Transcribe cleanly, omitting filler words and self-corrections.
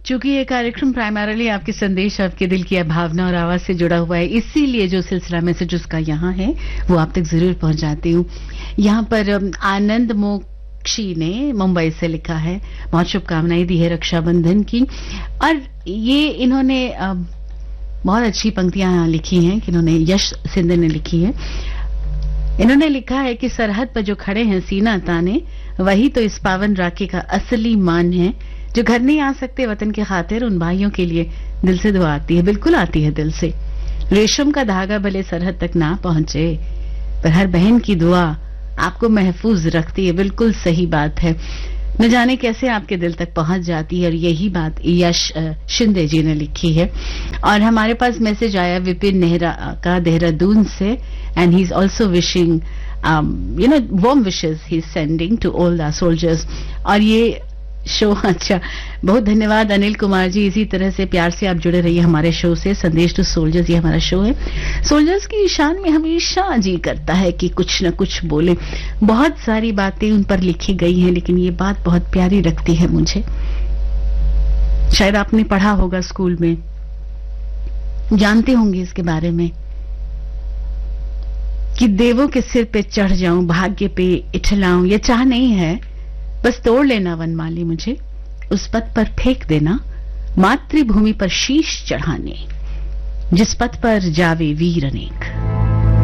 चूंकि ये कार्यक्रम प्राइमरीली आपके संदेश, आपके दिल की भावना और आवाज से जुड़ा हुआ है, इसीलिए जो सिलसिला मैसेजेस का यहाँ है वो आप तक जरूर पहुंचाती हूँ। यहाँ पर आनंद मोक्षी ने मुंबई से लिखा है, बहुत शुभकामनाएं दी है रक्षाबंधन की। और ये इन्होंने बहुत अच्छी पंक्तियां लिखी हैं कि इन्होंने यश सिंधे ने लिखी है। इन्होंने लिखा है कि सरहद पर जो खड़े हैं सीना ताने, वही तो इस पावन राखी का असली मान है। जो घर नहीं आ सकते वतन के खातिर, उन भाइयों के लिए दिल से दुआ आती है, बिल्कुल आती है दिल से। रेशम का धागा भले सरहद तक ना पहुंचे, पर हर बहन की दुआ आपको महफूज रखती है। बिल्कुल सही बात है, न जाने कैसे आपके दिल तक पहुंच जाती है। और यही बात यश शिंदे जी ने लिखी है। और हमारे पास मैसेज आया विपिन नेहरा का देहरादून से, and he is also wishing warm wishes he is sending to all the soldiers. और ये शो, अच्छा, बहुत धन्यवाद अनिल कुमार जी। इसी तरह से प्यार से आप जुड़े रहिए हमारे शो से। संदेश टू सोल्जर्स ये हमारा शो है। सोल्जर्स की शान में हमेशा जी करता है कि कुछ न कुछ बोले। बहुत सारी बातें उन पर लिखी गई हैं, लेकिन ये बात बहुत प्यारी लगती है मुझे। शायद आपने पढ़ा होगा स्कूल में, जानते होंगे इसके बारे में, कि देवों के सिर पे चढ़ जाऊं, भाग्य पे इठलाऊं, ये चाह नहीं है, बस तोड़ लेना वनमाली मुझे, उस पथ पर फेंक देना, मातृभूमि पर शीश चढ़ाने, जिस पथ पर जावे वीर अनेक।